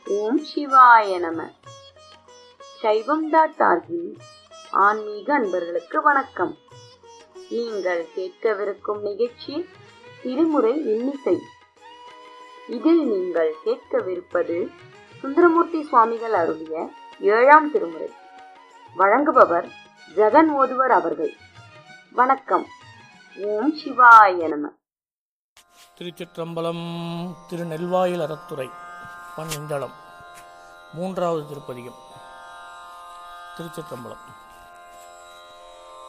ஓம் சிவாய நம. சைவம்.org ஆன்மீக அன்பர்களுக்கு வணக்கம். நீங்கள் கேட்கவிருக்கும் நிகழ்ச்சி திருமுறை இன்னிசை. இதில் நீங்கள் கேட்கவிருப்பது சுந்தரமூர்த்தி சுவாமிகள் அருளிய 7ஆம் திருமுறை. வழங்குபவர் ஜெகன் ஓதுவர் அவர்கள். வணக்கம். ஓம் சிவாய நம. திருச்சிற்றம்பலம். திருநெல்வாயில் அறத்துறை பன்னிந்தளம் 3வது திருப்பதிகம். திருச்சிற்றம்பலம்.